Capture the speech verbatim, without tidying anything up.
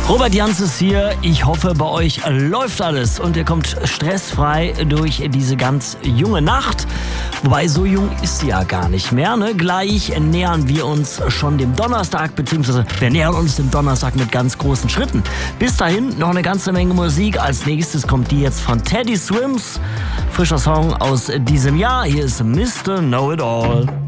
Robert Jans ist hier. Ich hoffe, bei euch läuft alles und ihr kommt stressfrei durch diese ganz junge Nacht. Wobei, so jung ist sie ja gar nicht mehr. Ne? Gleich nähern wir uns schon dem Donnerstag, beziehungsweise wir nähern uns dem Donnerstag mit ganz großen Schritten. Bis dahin noch eine ganze Menge Musik. Als nächstes kommt die jetzt von Teddy Swims. Frischer Song aus diesem Jahr. Hier ist Mister Know It All.